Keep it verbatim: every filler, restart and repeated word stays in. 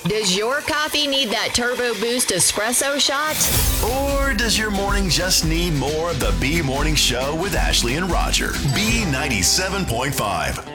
Does your coffee need that Turbo Boost espresso shot? Or does your morning just need more of the B Morning Show with Ashley and Roger? B ninety-seven point five.